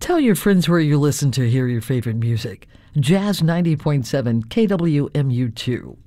Tell your friends where you listen to hear your favorite music. Jazz 90.7 KWMU2.